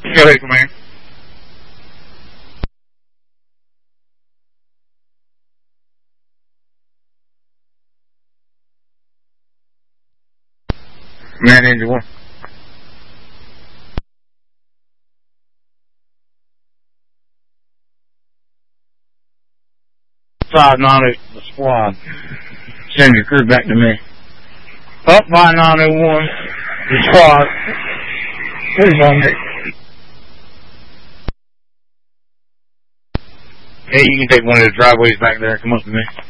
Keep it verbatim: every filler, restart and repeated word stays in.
Go ahead, Commander. Man, engine one. Five nine eight, the squad. Send your crew back to me. Up by nine oh one, the squad. Please on me. Hey, you can take one of the driveways back there. Come up to me.